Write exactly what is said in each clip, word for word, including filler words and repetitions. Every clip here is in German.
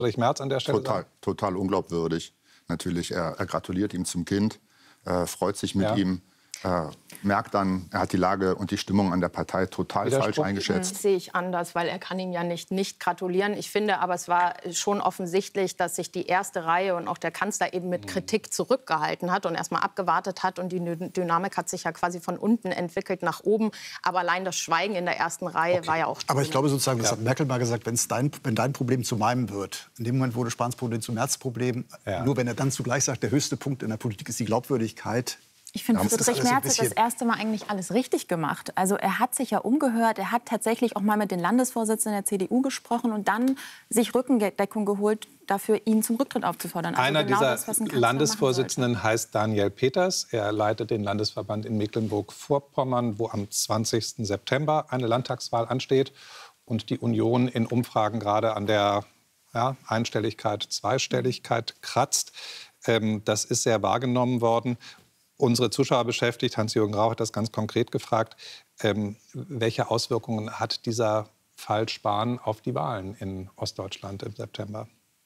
Friedrich Merz an der Stelle Total, sagen? total unglaubwürdig. Natürlich, er, er gratuliert ihm zum Kind, äh, freut sich mit Ja. ihm. Äh, merkt dann, er hat die Lage und die Stimmung an der Partei total falsch eingeschätzt. Das sehe ich anders, weil er kann ihm ja nicht nicht gratulieren. Ich finde aber, es war schon offensichtlich, dass sich die erste Reihe und auch der Kanzler eben mit Kritik zurückgehalten hat und erst mal abgewartet hat. Und die Dynamik hat sich ja quasi von unten entwickelt nach oben. Aber allein das Schweigen in der ersten Reihe Okay. war ja auch... Aber ich glaube sozusagen, das Ja. hat Merkel mal gesagt, wenn's dein, wenn dein Problem zu meinem wird. In dem Moment wurde Spahns Problem zum Märzproblem. Ja. Nur wenn er dann zugleich sagt, der höchste Punkt in der Politik ist die Glaubwürdigkeit. Ich finde, Ja, das ist Friedrich alles ein Merz hat das bisschen- erste Mal eigentlich alles richtig gemacht. Also er hat sich ja umgehört, er hat tatsächlich auch mal mit den Landesvorsitzenden der C D U gesprochen und dann sich Rückendeckung geholt, dafür ihn zum Rücktritt aufzufordern. Also Einer genau dieser das, was ein Kanzler Landesvorsitzenden heißt Daniel Peters. Er leitet den Landesverband in Mecklenburg-Vorpommern, wo am zwanzigsten September eine Landtagswahl ansteht und die Union in Umfragen gerade an der ja, Einstelligkeit, Zweistelligkeit kratzt. Ähm, das ist sehr wahrgenommen worden. Unsere Zuschauer beschäftigt, Hans-Jürgen Rau hat das ganz konkret gefragt, ähm, welche Auswirkungen hat dieser Fall Spahn auf die Wahlen in Ostdeutschland im September?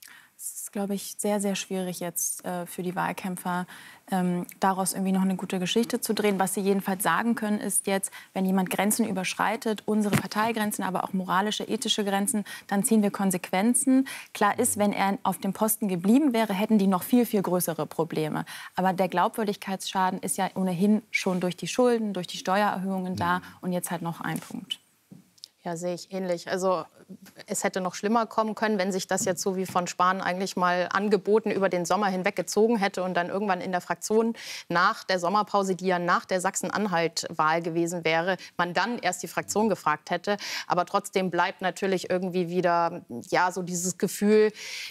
Es ist, glaube ich, sehr, sehr schwierig jetzt äh, für die Wahlkämpfer, ähm, daraus irgendwie noch eine gute Geschichte zu drehen. Was sie jedenfalls sagen können, ist jetzt, wenn jemand Grenzen überschreitet, unsere Parteigrenzen, aber auch moralische, ethische Grenzen, dann ziehen wir Konsequenzen. Klar ist, wenn er auf dem Posten geblieben wäre, hätten die noch viel, viel größere Probleme. Aber der Glaubwürdigkeitsschaden ist ja ohnehin schon durch die Schulden, durch die Steuererhöhungen da. Und jetzt halt noch ein Punkt. Ja, sehe ich ähnlich. Also es hätte noch schlimmer kommen können, wenn sich das jetzt so wie von Spahn eigentlich mal angeboten über den Sommer hinweg gezogen hätte und dann irgendwann in der Fraktion nach der Sommerpause, die ja nach der Sachsen-Anhalt-Wahl gewesen wäre, man dann erst die Fraktion gefragt hätte. Aber trotzdem bleibt natürlich irgendwie wieder ja so dieses Gefühl,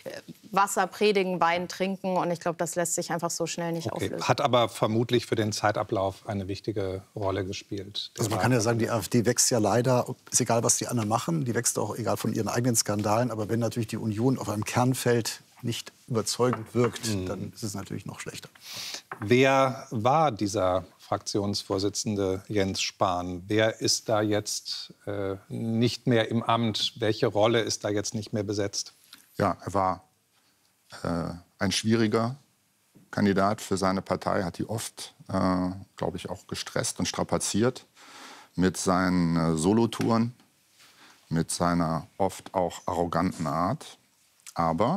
Wasser predigen, Wein trinken. Und ich glaube, das lässt sich einfach so schnell nicht Okay. auflösen. Hat aber vermutlich für den Zeitablauf eine wichtige Rolle gespielt. Also man kann ja sagen, die AfD wächst ja leider, ist egal, was die anderen machen, die wächst auch egal von ihren eigenen Skandalen. Aber wenn natürlich die Union auf einem Kernfeld nicht überzeugend wirkt, mhm. dann ist es natürlich noch schlechter. Wer war dieser Fraktionsvorsitzende Jens Spahn? Wer ist da jetzt äh, nicht mehr im Amt? Welche Rolle ist da jetzt nicht mehr besetzt? Ja, er war äh, ein schwieriger Kandidat für seine Partei, hat die oft, äh, glaube ich, auch gestresst und strapaziert mit seinen äh, Solotouren, mit seiner oft auch arroganten Art. Aber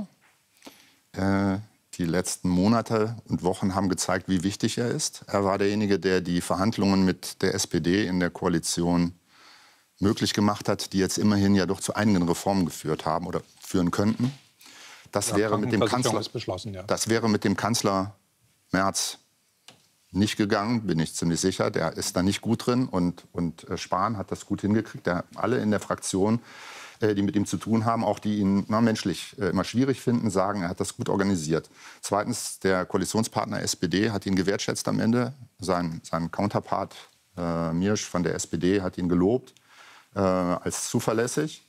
äh, die letzten Monate und Wochen haben gezeigt, wie wichtig er ist. Er war derjenige, der die Verhandlungen mit der S P D in der Koalition möglich gemacht hat, die jetzt immerhin ja doch zu einigen Reformen geführt haben oder führen könnten. Das, Ja, wäre, mit dem Kanzler, ist beschlossen, ja. das wäre mit dem Kanzler Merz nicht gegangen, bin ich ziemlich sicher. Der ist da nicht gut drin und, und äh, Spahn hat das gut hingekriegt. Der, alle in der Fraktion, äh, die mit ihm zu tun haben, auch die ihn na, menschlich äh, immer schwierig finden, sagen, er hat das gut organisiert. Zweitens, der Koalitionspartner S P D hat ihn gewertschätzt am Ende. Sein, sein Counterpart äh, Miersch von der S P D hat ihn gelobt äh, als zuverlässig.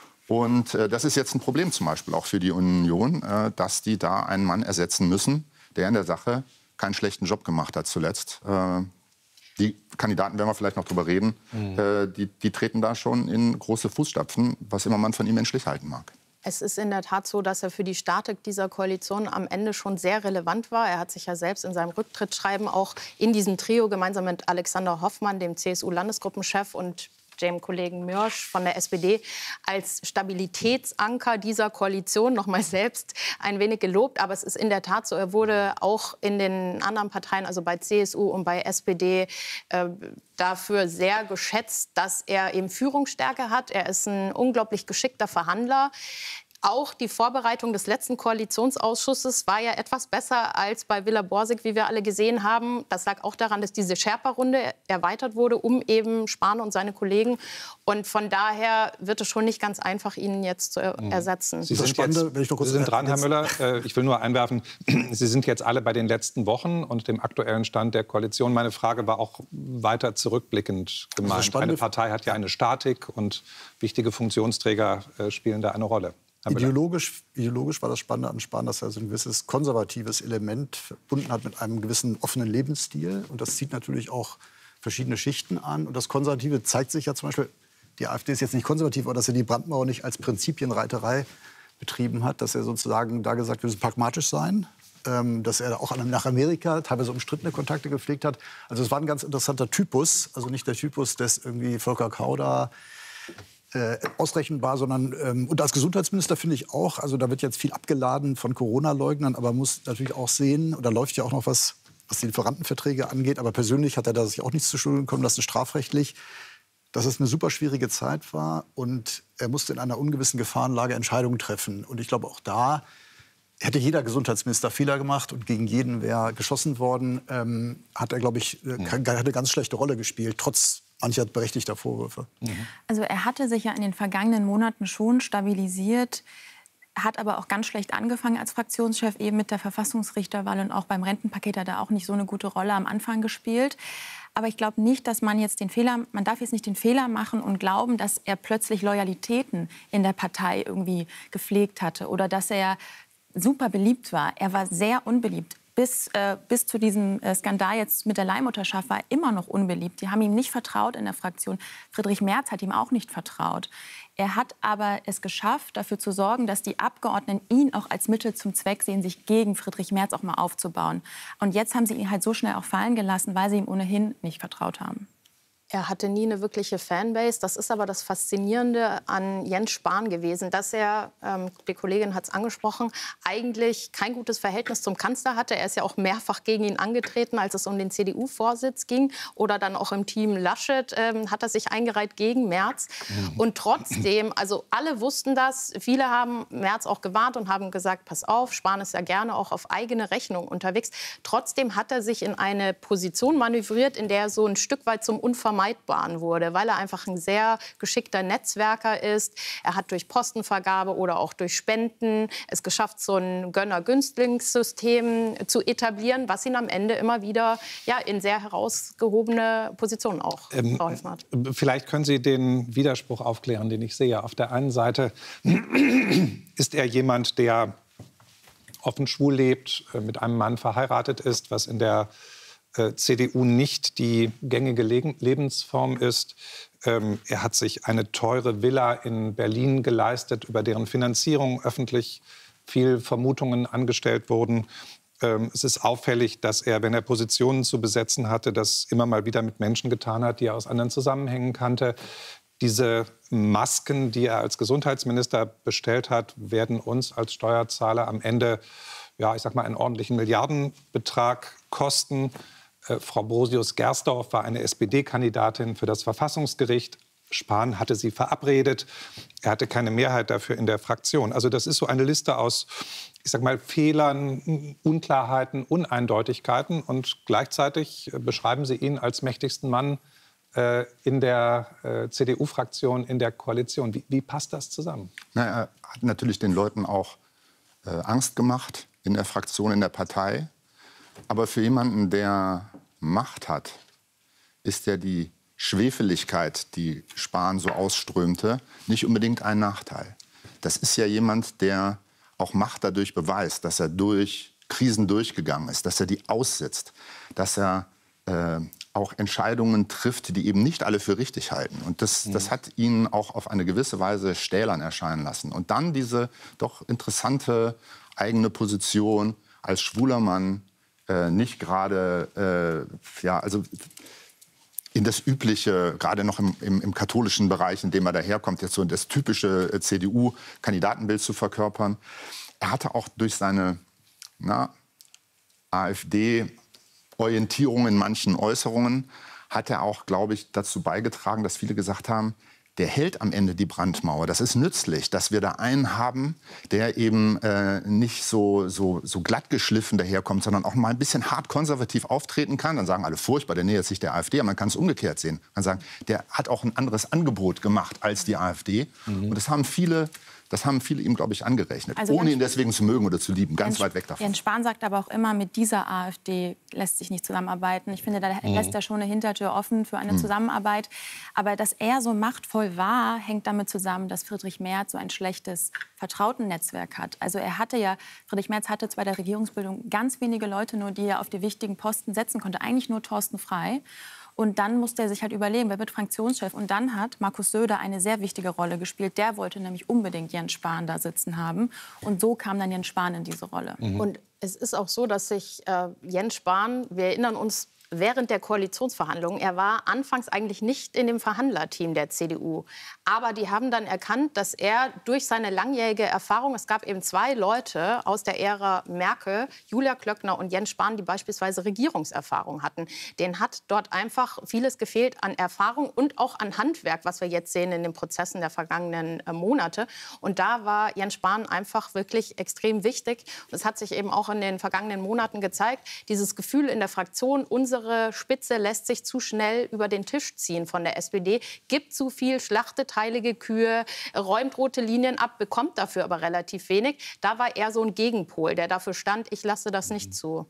Und äh, das ist jetzt ein Problem zum Beispiel auch für die Union, äh, dass die da einen Mann ersetzen müssen, der in der Sache keinen schlechten Job gemacht hat zuletzt. Äh, die Kandidaten, werden wir vielleicht noch drüber reden, mhm. äh, die, die treten da schon in große Fußstapfen, was immer man von ihm menschlich halten mag. Es ist in der Tat so, dass er für die Statik dieser Koalition am Ende schon sehr relevant war. Er hat sich ja selbst in seinem Rücktrittsschreiben auch in diesem Trio gemeinsam mit Alexander Hoffmann, dem C S U-Landesgruppenchef, und dem Kollegen Mörsch von der S P D als Stabilitätsanker dieser Koalition noch mal selbst ein wenig gelobt. Aber es ist in der Tat so, er wurde auch in den anderen Parteien, also bei C S U und bei S P D, äh, dafür sehr geschätzt, dass er eben Führungsstärke hat. Er ist ein unglaublich geschickter Verhandler. Auch die Vorbereitung des letzten Koalitionsausschusses war ja etwas besser als bei Villa Borsig, wie wir alle gesehen haben. Das lag auch daran, dass diese Sherpa-Runde erweitert wurde, um eben Spahn und seine Kollegen. Und von daher wird es schon nicht ganz einfach, ihn jetzt zu ersetzen. Sie sind, jetzt, Sie sind dran, Herr Müller. Ich will nur einwerfen, Sie sind jetzt alle bei den letzten Wochen und dem aktuellen Stand der Koalition. Meine Frage war auch weiter zurückblickend gemeint. Eine Partei hat ja eine Statik und wichtige Funktionsträger spielen da eine Rolle. Ideologisch, ideologisch war das Spannende an Spahn, dass er so ein gewisses konservatives Element verbunden hat mit einem gewissen offenen Lebensstil. Und das zieht natürlich auch verschiedene Schichten an. Und das Konservative zeigt sich ja zum Beispiel, die AfD ist jetzt nicht konservativ, aber dass sie die Brandmauer nicht als Prinzipienreiterei betrieben hat, dass er sozusagen da gesagt hat, wir müssen pragmatisch sein. Dass er auch nach Amerika teilweise umstrittene Kontakte gepflegt hat. Also es war ein ganz interessanter Typus. Also nicht der Typus des irgendwie Volker Kauder äh, ausrechenbar, sondern ähm, und als Gesundheitsminister finde ich auch, also da wird jetzt viel abgeladen von Corona-Leugnern, aber man muss natürlich auch sehen, und da läuft ja auch noch was, was die Lieferantenverträge angeht, aber persönlich hat er da sich auch nichts zu Schulden kommen lassen, strafrechtlich, dass es eine super schwierige Zeit war und er musste in einer ungewissen Gefahrenlage Entscheidungen treffen. Und ich glaube auch da hätte jeder Gesundheitsminister Fehler gemacht und gegen jeden wäre geschossen worden, ähm, hat er, glaube ich, äh, eine ganz schlechte Rolle gespielt, trotz mancher berechtigter Vorwürfe. Also er hatte sich ja in den vergangenen Monaten schon stabilisiert, hat aber auch ganz schlecht angefangen als Fraktionschef, eben mit der Verfassungsrichterwahl und auch beim Rentenpaket hat er auch nicht so eine gute Rolle am Anfang gespielt. Aber ich glaube nicht, dass man jetzt den Fehler, man darf jetzt nicht den Fehler machen und glauben, dass er plötzlich Loyalitäten in der Partei irgendwie gepflegt hatte oder dass er super beliebt war. Er war sehr unbeliebt. Bis, äh, bis zu diesem äh, Skandal jetzt mit der Leihmutterschaft war er immer noch unbeliebt. Die haben ihm nicht vertraut in der Fraktion. Friedrich Merz hat ihm auch nicht vertraut. Er hat aber es geschafft, dafür zu sorgen, dass die Abgeordneten ihn auch als Mittel zum Zweck sehen, sich gegen Friedrich Merz auch mal aufzubauen. Und jetzt haben sie ihn halt so schnell auch fallen gelassen, weil sie ihm ohnehin nicht vertraut haben. Er hatte nie eine wirkliche Fanbase. Das ist aber das Faszinierende an Jens Spahn gewesen, dass er, ähm, die Kollegin hat es angesprochen, eigentlich kein gutes Verhältnis zum Kanzler hatte. Er ist ja auch mehrfach gegen ihn angetreten, als es um den C D U-Vorsitz ging. Oder dann auch im Team Laschet ähm, hat er sich eingereiht gegen Merz. Mhm. Und trotzdem, also alle wussten das, viele haben Merz auch gewarnt und haben gesagt, pass auf, Spahn ist ja gerne auch auf eigene Rechnung unterwegs. Trotzdem hat er sich in eine Position manövriert, in der er so ein Stück weit zum Unvermeidbaren wurde, weil er einfach ein sehr geschickter Netzwerker ist. Er hat durch Postenvergabe oder auch durch Spenden es geschafft, so ein Gönner-Günstlingssystem zu etablieren, was ihn am Ende immer wieder ja, in sehr herausgehobene Positionen auch ähm, verholfen hat. Vielleicht können Sie den Widerspruch aufklären, den ich sehe. Auf der einen Seite ist er jemand, der offen schwul lebt, mit einem Mann verheiratet ist, was in der C D U nicht die gängige Lebensform ist. Ähm, er hat sich eine teure Villa in Berlin geleistet, über deren Finanzierung öffentlich viel Vermutungen angestellt wurden. Ähm, es ist auffällig, dass er, wenn er Positionen zu besetzen hatte, das immer mal wieder mit Menschen getan hat, die er aus anderen Zusammenhängen kannte. Diese Masken, die er als Gesundheitsminister bestellt hat, werden uns als Steuerzahler am Ende, ja, ich sag mal, einen ordentlichen Milliardenbetrag kosten. Frau Brosius-Gersdorf war eine S P D-Kandidatin für das Verfassungsgericht. Spahn hatte sie verabredet. Er hatte keine Mehrheit dafür in der Fraktion. Also das ist so eine Liste aus, ich sag mal, Fehlern, Unklarheiten, Uneindeutigkeiten. Und gleichzeitig beschreiben Sie ihn als mächtigsten Mann äh, in der äh, C D U-Fraktion, in der Koalition. Wie, wie passt das zusammen? Na, er hat natürlich den Leuten auch äh, Angst gemacht in der Fraktion, in der Partei. Aber für jemanden, der Macht hat, ist ja die Schwefeligkeit, die Spahn so ausströmte, nicht unbedingt ein Nachteil. Das ist ja jemand, der auch Macht dadurch beweist, dass er durch Krisen durchgegangen ist, dass er die aussitzt, dass er äh, auch Entscheidungen trifft, die eben nicht alle für richtig halten. Und das, das hat ihn auch auf eine gewisse Weise stählern erscheinen lassen. Und dann diese doch interessante eigene Position als schwuler Mann, Äh, nicht gerade, äh, ja, also in das übliche, gerade noch im, im, im katholischen Bereich, in dem er daherkommt, jetzt so das typische äh, C D U-Kandidatenbild zu verkörpern. Er hatte auch durch seine na, AfD-Orientierung in manchen Äußerungen, hat er auch, glaube ich, dazu beigetragen, dass viele gesagt haben, der hält am Ende die Brandmauer. Das ist nützlich, dass wir da einen haben, der eben äh, nicht so, so, so glatt geschliffen daherkommt, sondern auch mal ein bisschen hart konservativ auftreten kann. Dann sagen alle, furchtbar, der nähert sich der AfD. Aber man kann es umgekehrt sehen. Man kann sagen, der hat auch ein anderes Angebot gemacht als die AfD. Mhm. Und das haben viele... Das haben viele ihm, glaube ich, angerechnet, also ohne ihn deswegen zu mögen oder zu lieben. Ganz Jens, weit weg davon. Jens Spahn sagt aber auch immer, mit dieser AfD lässt sich nicht zusammenarbeiten. Ich finde, da mhm. lässt er schon eine Hintertür offen für eine mhm. Zusammenarbeit. Aber dass er so machtvoll war, hängt damit zusammen, dass Friedrich Merz so ein schlechtes Vertrautennetzwerk hat. Also er hatte ja, Friedrich Merz hatte zwar der Regierungsbildung ganz wenige Leute nur, die er auf die wichtigen Posten setzen konnte. Eigentlich nur Thorsten Frey. Und dann musste er sich halt überlegen, wer wird Fraktionschef. Und dann hat Markus Söder eine sehr wichtige Rolle gespielt. Der wollte nämlich unbedingt Jens Spahn da sitzen haben. Und so kam dann Jens Spahn in diese Rolle. Mhm. Und es ist auch so, dass sich äh, Jens Spahn, wir erinnern uns, während der Koalitionsverhandlungen, er war anfangs eigentlich nicht in dem Verhandlerteam der C D U. Aber die haben dann erkannt, dass er durch seine langjährige Erfahrung, es gab eben zwei Leute aus der Ära Merkel, Julia Klöckner und Jens Spahn, die beispielsweise Regierungserfahrung hatten. Denen hat dort einfach vieles gefehlt an Erfahrung und auch an Handwerk, was wir jetzt sehen in den Prozessen der vergangenen äh, Monate. Und da war Jens Spahn einfach wirklich extrem wichtig. Und es hat sich eben auch in den vergangenen Monaten gezeigt, dieses Gefühl in der Fraktion, unsere Spitze lässt sich zu schnell über den Tisch ziehen von der S P D, gibt zu viel, schlachtet heilige Kühe, räumt rote Linien ab, bekommt dafür aber relativ wenig. Da war er so ein Gegenpol, der dafür stand, ich lasse das nicht zu.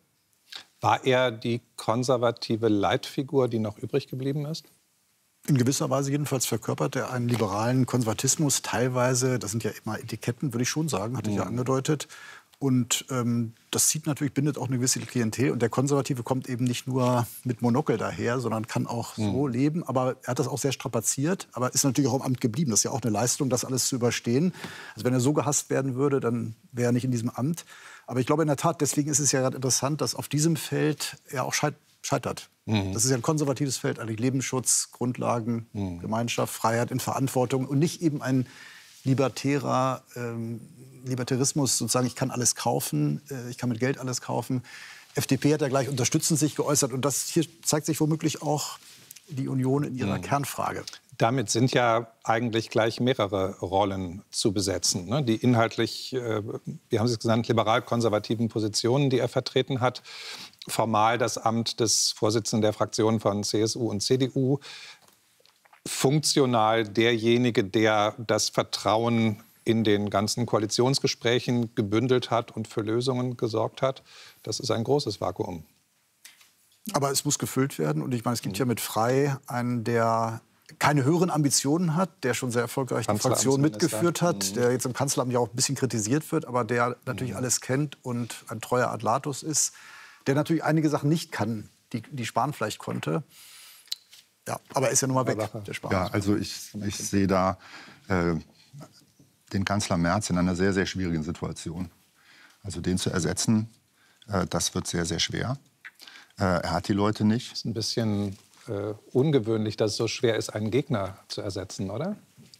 War er die konservative Leitfigur, die noch übrig geblieben ist? In gewisser Weise jedenfalls verkörpert er einen liberalen Konservatismus. Teilweise, das sind ja immer Etiketten, würde ich schon sagen, hatte ich ja angedeutet. Und ähm, das zieht natürlich, bindet auch eine gewisse Klientel. Und der Konservative kommt eben nicht nur mit Monokel daher, sondern kann auch so mhm. leben. Aber er hat das auch sehr strapaziert, aber ist natürlich auch im Amt geblieben. Das ist ja auch eine Leistung, das alles zu überstehen. Also wenn er so gehasst werden würde, dann wäre er nicht in diesem Amt. Aber ich glaube in der Tat, deswegen ist es ja gerade interessant, dass auf diesem Feld er auch scheit scheitert. Mhm. Das ist ja ein konservatives Feld, eigentlich Lebensschutz, Grundlagen, mhm. Gemeinschaft, Freiheit in Verantwortung und nicht eben ein libertärer ähm, Libertarismus, sozusagen, ich kann alles kaufen, äh, ich kann mit Geld alles kaufen. F D P hat ja gleich unterstützend sich geäußert. Und das hier zeigt sich womöglich auch die Union in ihrer mhm. Kernfrage. Damit sind ja eigentlich gleich mehrere Rollen zu besetzen, ne? Die inhaltlich, äh, wie haben Sie es genannt, liberal-konservativen Positionen, die er vertreten hat. Formal das Amt des Vorsitzenden der Fraktionen von C S U und C D U. Funktional derjenige, der das Vertrauen in den ganzen Koalitionsgesprächen gebündelt hat und für Lösungen gesorgt hat. Das ist ein großes Vakuum. Aber es muss gefüllt werden. Und ich meine, es gibt ja mit Frei einen, der keine höheren Ambitionen hat, der schon sehr erfolgreich die Fraktion mitgeführt hat, mhm. der jetzt im Kanzleramt ja auch ein bisschen kritisiert wird, aber der natürlich mhm. alles kennt und ein treuer Adlatus ist, der natürlich einige Sachen nicht kann, die, die Spahn vielleicht konnte. Ja, aber er ist ja nun mal weg, der Spahn. Ja, also ich, ich sehe da äh, den Kanzler Merz in einer sehr, sehr schwierigen Situation. Also den zu ersetzen, äh, das wird sehr, sehr schwer. Äh, er hat die Leute nicht. Das ist ein bisschen äh, ungewöhnlich, dass es so schwer ist, einen Gegner zu ersetzen, oder?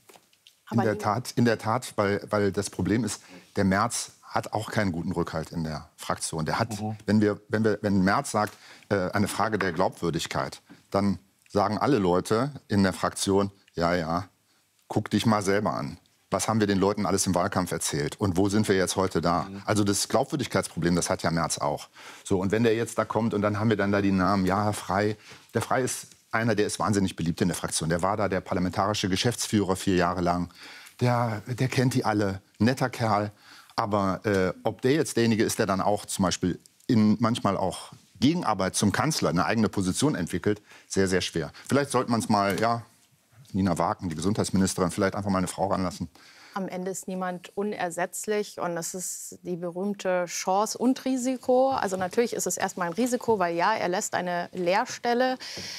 In der Tat, in der Tat, weil, weil das Problem ist, der Merz hat auch keinen guten Rückhalt in der Fraktion. Der hat, mhm. wenn wir, wenn wir, wenn Merz sagt, äh, eine Frage der Glaubwürdigkeit, dann sagen alle Leute in der Fraktion, ja, ja, guck dich mal selber an. Was haben wir den Leuten alles im Wahlkampf erzählt? Und wo sind wir jetzt heute da? Mhm. Also das Glaubwürdigkeitsproblem, das hat ja Merz auch. So, und wenn der jetzt da kommt und dann haben wir dann da die Namen, ja, Frei. Der Frei ist einer, der ist wahnsinnig beliebt in der Fraktion. Der war da der parlamentarische Geschäftsführer vier Jahre lang. Der, der kennt die alle, netter Kerl. Aber äh, ob der jetzt derjenige ist, der dann auch zum Beispiel in manchmal auch Gegenarbeit zum Kanzler, eine eigene Position entwickelt, sehr, sehr schwer. Vielleicht sollte man es mal, ja, Nina Wagen, die Gesundheitsministerin, vielleicht einfach mal eine Frau ranlassen. Am Ende ist niemand unersetzlich und das ist die berühmte Chance und Risiko. Also natürlich ist es erstmal ein Risiko, weil ja, er lässt eine Leerstelle,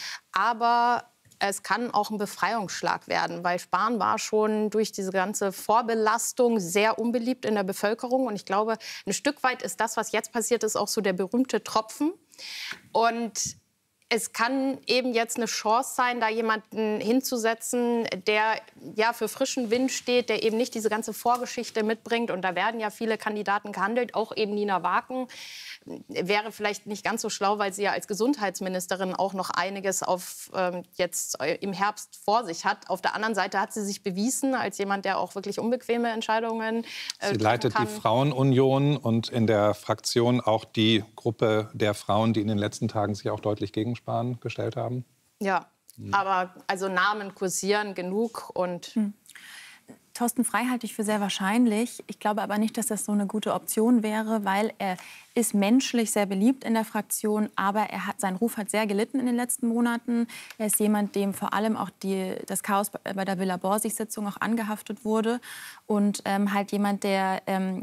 aber es kann auch ein Befreiungsschlag werden, weil Spahn war schon durch diese ganze Vorbelastung sehr unbeliebt in der Bevölkerung. Und ich glaube, ein Stück weit ist das, was jetzt passiert ist, auch so der berühmte Tropfen. Und es kann eben jetzt eine Chance sein, da jemanden hinzusetzen, der ja für frischen Wind steht, der eben nicht diese ganze Vorgeschichte mitbringt. Und da werden ja viele Kandidaten gehandelt, auch eben Nina Wagen. Wäre vielleicht nicht ganz so schlau, weil sie ja als Gesundheitsministerin auch noch einiges auf, ähm, jetzt im Herbst vor sich hat. Auf der anderen Seite hat sie sich bewiesen als jemand, der auch wirklich unbequeme Entscheidungen äh, Sie leitet kann. die Frauenunion und in der Fraktion auch die Gruppe der Frauen, die in den letzten Tagen sich auch deutlich gegen Spahn gestellt haben. Ja, hm. aber also Namen kursieren genug und... Hm. Thorsten Frei halte ich für sehr wahrscheinlich. Ich glaube aber nicht, dass das so eine gute Option wäre, weil er ist menschlich sehr beliebt in der Fraktion, aber er hat, sein Ruf hat sehr gelitten in den letzten Monaten. Er ist jemand, dem vor allem auch die, das Chaos bei der Villa Borsig-Sitzung auch angehaftet wurde und ähm, halt jemand, der ähm,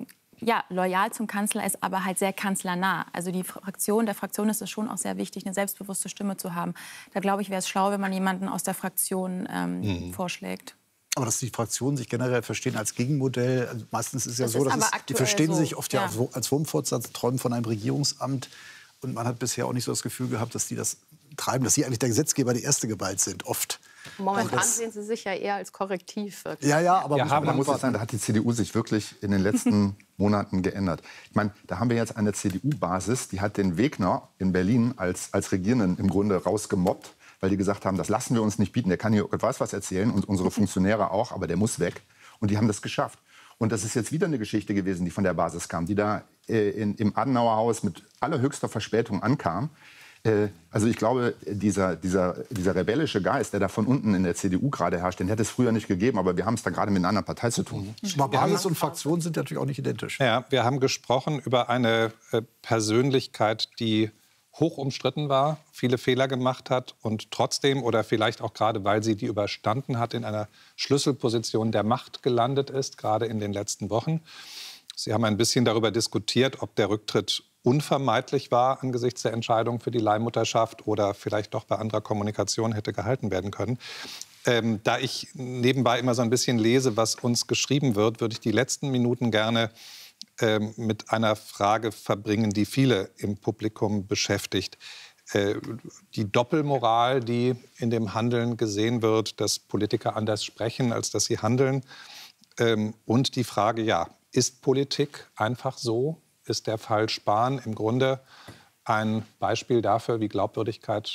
ja, loyal zum Kanzler ist, aber halt sehr kanzlernah. Also die Fraktion, der Fraktion ist es schon auch sehr wichtig, eine selbstbewusste Stimme zu haben. Da glaube ich, wäre es schlau, wenn man jemanden aus der Fraktion ähm, mhm. vorschlägt. Aber dass die Fraktionen sich generell verstehen als Gegenmodell, also meistens ist es ja das so, ist dass es, die verstehen so. sich oft ja, ja als Wurmfortsatz, träumen von einem Regierungsamt. Und man hat bisher auch nicht so das Gefühl gehabt, dass die das treiben, dass sie eigentlich der Gesetzgeber die erste Gewalt sind, oft. Momentan das, sehen Sie sich ja eher als Korrektiv. Wirklich. Ja, ja, aber ja, muss man da muss ich sagen, da hat die C D U sich wirklich in den letzten Monaten geändert. Ich meine, da haben wir jetzt eine C D U-Basis, die hat den Wegner in Berlin als, als Regierenden im Grunde rausgemobbt, weil die gesagt haben, das lassen wir uns nicht bieten. Der kann hier weiß was erzählen und unsere Funktionäre auch, aber der muss weg. Und die haben das geschafft. Und das ist jetzt wieder eine Geschichte gewesen, die von der Basis kam, die da äh, in, im Adenauerhaus mit allerhöchster Verspätung ankam. Äh, also ich glaube, dieser, dieser, dieser rebellische Geist, der da von unten in der C D U gerade herrscht, den hätte es früher nicht gegeben. Aber wir haben es da gerade mit einer anderen Partei zu tun. Aber Basis und Fraktion sind natürlich auch nicht identisch. Ja, wir haben gesprochen über eine äh, Persönlichkeit, die hoch umstritten war, viele Fehler gemacht hat und trotzdem oder vielleicht auch gerade, weil sie die überstanden hat, in einer Schlüsselposition der Macht gelandet ist, gerade in den letzten Wochen. Sie haben ein bisschen darüber diskutiert, ob der Rücktritt unvermeidlich war angesichts der Entscheidung für die Leihmutterschaft oder vielleicht doch bei anderer Kommunikation hätte gehalten werden können. Ähm, da ich nebenbei immer so ein bisschen lese, was uns geschrieben wird, würde ich die letzten Minuten gerne ähm, mit einer Frage verbringen, die viele im Publikum beschäftigt. Äh, die Doppelmoral, die in dem Handeln gesehen wird, dass Politiker anders sprechen, als dass sie handeln. Ähm, und die Frage, ja, ist Politik einfach so? Ist der Fall Spahn im Grunde ein Beispiel dafür, wie Glaubwürdigkeit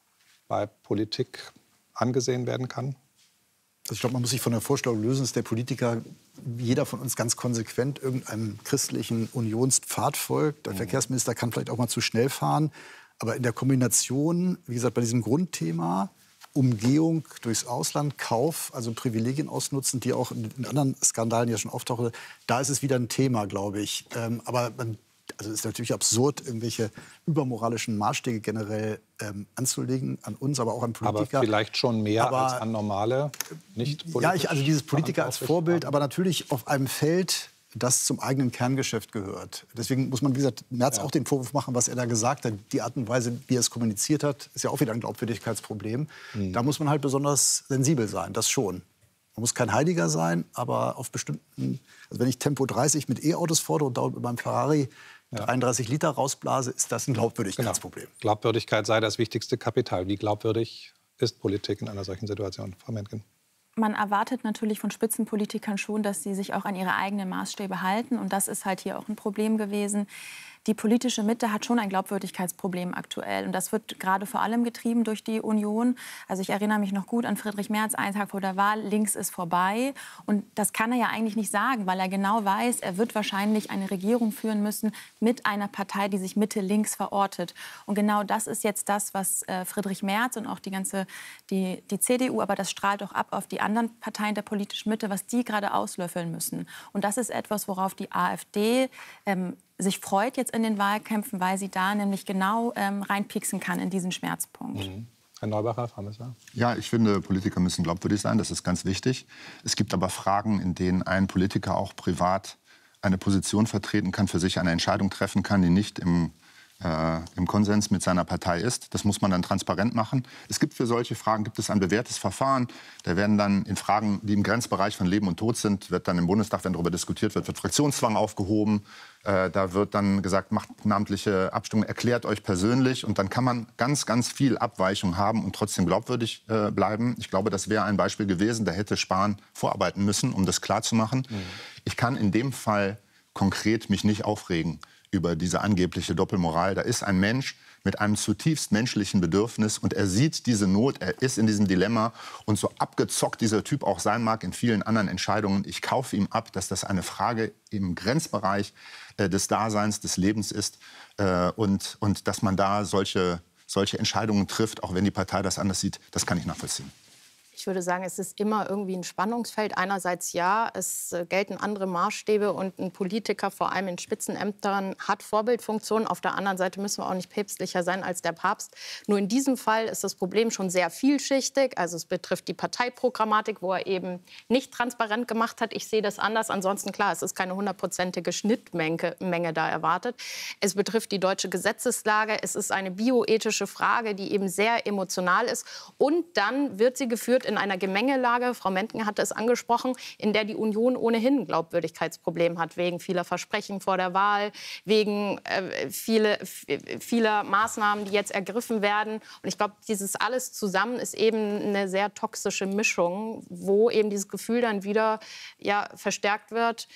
bei Politik angesehen werden kann? Also ich glaube, man muss sich von der Vorstellung lösen, dass der Politiker, jeder von uns ganz konsequent irgendeinem christlichen Unionspfad folgt. Der mhm. Verkehrsminister kann vielleicht auch mal zu schnell fahren. Aber in der Kombination, wie gesagt, bei diesem Grundthema, Umgehung durchs Ausland, Kauf, also Privilegien ausnutzen, die auch in, in anderen Skandalen ja schon auftauchen, da ist es wieder ein Thema, glaube ich. Ähm, aber man, also es ist natürlich absurd, irgendwelche übermoralischen Maßstäbe generell ähm, anzulegen an uns, aber auch an Politiker. Aber vielleicht schon mehr aber, als an normale, nicht politisch. Ja, ich, also dieses Politiker als Vorbild, aber natürlich auf einem Feld, das zum eigenen Kerngeschäft gehört. Deswegen muss man, wie gesagt, Merz ja. auch den Vorwurf machen, was er da gesagt hat. Die Art und Weise, wie er es kommuniziert hat, ist ja auch wieder ein Glaubwürdigkeitsproblem. Mhm. Da muss man halt besonders sensibel sein, das schon. Man muss kein Heiliger sein, aber auf bestimmten... Also wenn ich Tempo dreißig mit E-Autos fordere und dauernd mit meinem Ferrari ja. dreiunddreißig Liter rausblase, ist das ein Glaubwürdigkeitsproblem. Genau. Glaubwürdigkeit sei das wichtigste Kapital. Wie glaubwürdig ist Politik in einer solchen Situation, Frau Mentgen? Man erwartet natürlich von Spitzenpolitikern schon, dass sie sich auch an ihre eigenen Maßstäbe halten. Und das ist halt hier auch ein Problem gewesen. Die politische Mitte hat schon ein Glaubwürdigkeitsproblem aktuell. Und das wird gerade vor allem getrieben durch die Union. Also ich erinnere mich noch gut an Friedrich Merz, einen Tag vor der Wahl, links ist vorbei. Und das kann er ja eigentlich nicht sagen, weil er genau weiß, er wird wahrscheinlich eine Regierung führen müssen mit einer Partei, die sich Mitte-links verortet. Und genau das ist jetzt das, was äh, Friedrich Merz und auch die ganze die, die C D U, aber das strahlt auch ab auf die anderen Parteien der politischen Mitte, was die gerade auslöffeln müssen. Und das ist etwas, worauf die AfD ähm, sich freut jetzt in den Wahlkämpfen, weil sie da nämlich genau ähm, reinpieksen kann in diesen Schmerzpunkt. Mhm. Herr Neubacher, Frau Messer? Ja, ich finde, Politiker müssen glaubwürdig sein, das ist ganz wichtig. Es gibt aber Fragen, in denen ein Politiker auch privat eine Position vertreten kann, für sich eine Entscheidung treffen kann, die nicht im Äh, im Konsens mit seiner Partei ist. Das muss man dann transparent machen. Es gibt für solche Fragen gibt es ein bewährtes Verfahren. Da werden dann in Fragen, die im Grenzbereich von Leben und Tod sind, wird dann im Bundestag, wenn darüber diskutiert wird, wird Fraktionszwang aufgehoben. Äh, da wird dann gesagt, macht namentliche Abstimmung, erklärt euch persönlich. Und dann kann man ganz, ganz viel Abweichung haben und trotzdem glaubwürdig äh, bleiben. Ich glaube, das wäre ein Beispiel gewesen. Da hätte Spahn vorarbeiten müssen, um das klarzumachen. Mhm. Ich kann in dem Fall konkret mich nicht aufregen über diese angebliche Doppelmoral. Da ist ein Mensch mit einem zutiefst menschlichen Bedürfnis und er sieht diese Not, er ist in diesem Dilemma und so abgezockt dieser Typ auch sein mag in vielen anderen Entscheidungen. Ich kaufe ihm ab, dass das eine Frage im Grenzbereich äh, des Daseins, des Lebens ist äh, und, und dass man da solche, solche Entscheidungen trifft, auch wenn die Partei das anders sieht, das kann ich nachvollziehen. Ich würde sagen, es ist immer irgendwie ein Spannungsfeld. Einerseits ja, es äh, gelten andere Maßstäbe und ein Politiker, vor allem in Spitzenämtern, hat Vorbildfunktionen. Auf der anderen Seite müssen wir auch nicht päpstlicher sein als der Papst. Nur in diesem Fall ist das Problem schon sehr vielschichtig. Also es betrifft die Parteiprogrammatik, wo er eben nicht transparent gemacht hat. Ich sehe das anders. Ansonsten klar, es ist keine hundertprozentige Schnittmenge Menge da erwartet. Es betrifft die deutsche Gesetzeslage. Es ist eine bioethische Frage, die eben sehr emotional ist. Und dann wird sie geführt in einer Gemengelage, Frau Mentgen hatte es angesprochen, in der die Union ohnehin ein Glaubwürdigkeitsproblem hat, wegen vieler Versprechen vor der Wahl, wegen äh, viele, vieler Maßnahmen, die jetzt ergriffen werden. Und ich glaube, dieses alles zusammen ist eben eine sehr toxische Mischung, wo eben dieses Gefühl dann wieder ja, verstärkt wird.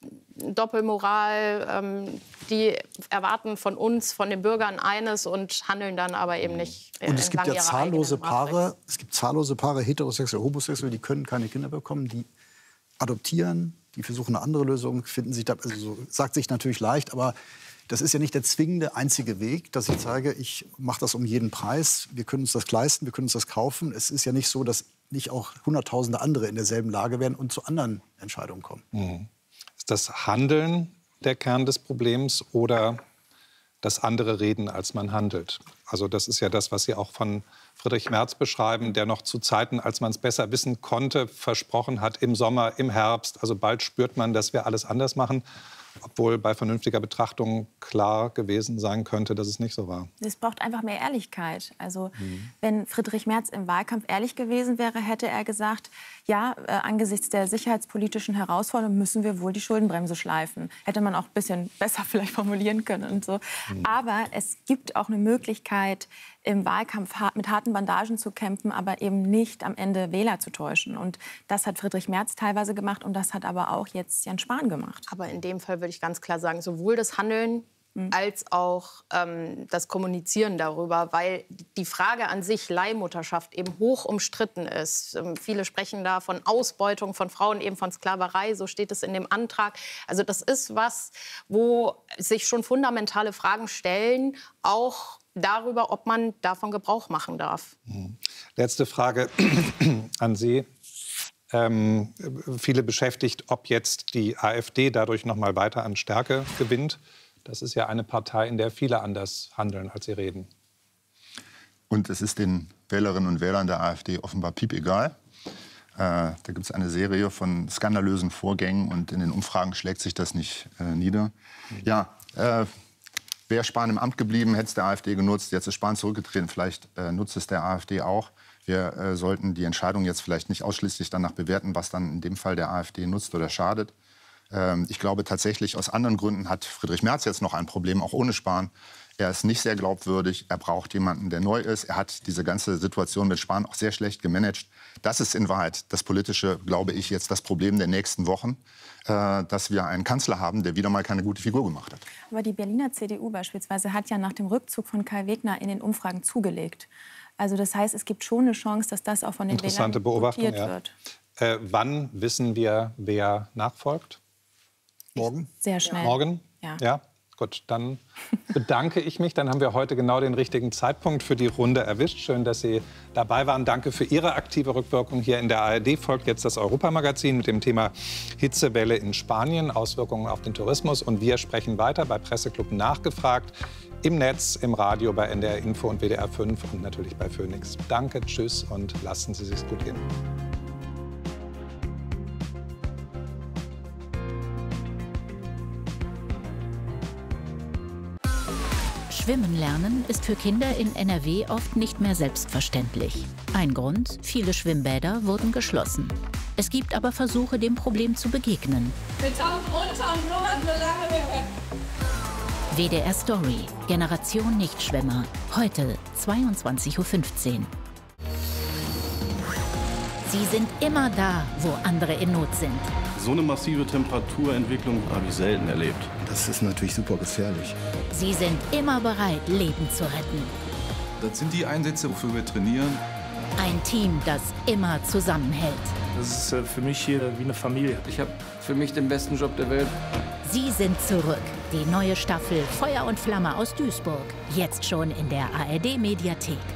Doppelmoral, ähm, die erwarten von uns, von den Bürgern eines und handeln dann aber eben nicht. Und es gibt ja zahllose Paare, es gibt zahllose Paare, heterosexuell, homosexuell, die können keine Kinder bekommen, die adoptieren, die versuchen eine andere Lösung, finden sich da, also so, sagt sich natürlich leicht, aber das ist ja nicht der zwingende einzige Weg, dass ich sage, ich mache das um jeden Preis, wir können uns das leisten, wir können uns das kaufen. Es ist ja nicht so, dass nicht auch hunderttausende andere in derselben Lage wären und zu anderen Entscheidungen kommen. Mhm. Ist das Handeln der Kern des Problems oder das andere Reden, als man handelt? Also das ist ja das, was Sie auch von Friedrich Merz beschreiben, der noch zu Zeiten, als man es besser wissen konnte, versprochen hat, im Sommer, im Herbst, also bald spürt man, dass wir alles anders machen. Obwohl bei vernünftiger Betrachtung klar gewesen sein könnte, dass es nicht so war. Es braucht einfach mehr Ehrlichkeit. Also Mhm. wenn Friedrich Merz im Wahlkampf ehrlich gewesen wäre, hätte er gesagt, ja, äh, angesichts der sicherheitspolitischen Herausforderungen müssen wir wohl die Schuldenbremse schleifen. Hätte man auch ein bisschen besser vielleicht formulieren können und so. Mhm. Aber es gibt auch eine Möglichkeit, im Wahlkampf mit harten Bandagen zu kämpfen, aber eben nicht am Ende Wähler zu täuschen. Und das hat Friedrich Merz teilweise gemacht und das hat aber auch jetzt Jens Spahn gemacht. Aber in dem Fall würde ich ganz klar sagen, sowohl das Handeln mhm. als auch ähm, das Kommunizieren darüber, weil die Frage an sich, Leihmutterschaft, eben hoch umstritten ist. Ähm, viele sprechen da von Ausbeutung von Frauen, eben von Sklaverei, so steht es in dem Antrag. Also das ist was, wo sich schon fundamentale Fragen stellen, auch darüber, ob man davon Gebrauch machen darf. Letzte Frage an Sie. Ähm, viele beschäftigt, ob jetzt die AfD dadurch noch mal weiter an Stärke gewinnt. Das ist ja eine Partei, in der viele anders handeln, als sie reden. Und es ist den Wählerinnen und Wählern der AfD offenbar piepegal. Äh, da gibt es eine Serie von skandalösen Vorgängen und in den Umfragen schlägt sich das nicht äh, nieder. Ja, äh, wäre Spahn im Amt geblieben, hätte es der AfD genutzt. Jetzt ist Spahn zurückgetreten, vielleicht äh, nutzt es der AfD auch. Wir äh, sollten die Entscheidung jetzt vielleicht nicht ausschließlich danach bewerten, was dann in dem Fall der AfD nutzt oder schadet. Ähm, ich glaube tatsächlich, aus anderen Gründen hat Friedrich Merz jetzt noch ein Problem, auch ohne Spahn. Er ist nicht sehr glaubwürdig, er braucht jemanden, der neu ist. Er hat diese ganze Situation mit Spahn auch sehr schlecht gemanagt. Das ist in Wahrheit das politische, glaube ich, jetzt das Problem der nächsten Wochen, äh, dass wir einen Kanzler haben, der wieder mal keine gute Figur gemacht hat. Aber die Berliner C D U beispielsweise hat ja nach dem Rückzug von Kai Wegner in den Umfragen zugelegt. Also das heißt, es gibt schon eine Chance, dass das auch von den Interessante Wählern Beobachtung, blockiert ja. wird. Äh, wann wissen wir, wer nachfolgt? Morgen? Sehr schnell. Morgen? Ja. Ja. Gut, dann bedanke ich mich. Dann haben wir heute genau den richtigen Zeitpunkt für die Runde erwischt. Schön, dass Sie dabei waren. Danke für Ihre aktive Rückwirkung hier in der A R D. Folgt jetzt das Europamagazin mit dem Thema Hitzewelle in Spanien, Auswirkungen auf den Tourismus. Und wir sprechen weiter bei Presseclub Nachgefragt, im Netz, im Radio, bei N D R Info und W D R fünf und natürlich bei Phoenix. Danke, tschüss und lassen Sie es sich gut gehen. Schwimmen lernen ist für Kinder in N R W oft nicht mehr selbstverständlich. Ein Grund, viele Schwimmbäder wurden geschlossen. Es gibt aber Versuche, dem Problem zu begegnen. Wir tauchen runter und blubbern so lange wir können. W D R Story, Generation Nichtschwimmer, heute zweiundzwanzig Uhr fünfzehn. Sie sind immer da, wo andere in Not sind. So eine massive Temperaturentwicklung habe ich selten erlebt. Das ist natürlich super gefährlich. Sie sind immer bereit, Leben zu retten. Das sind die Einsätze, wofür wir trainieren. Ein Team, das immer zusammenhält. Das ist für mich hier wie eine Familie. Ich habe für mich den besten Job der Welt. Sie sind zurück. Die neue Staffel Feuer und Flamme aus Duisburg. Jetzt schon in der A R D Mediathek.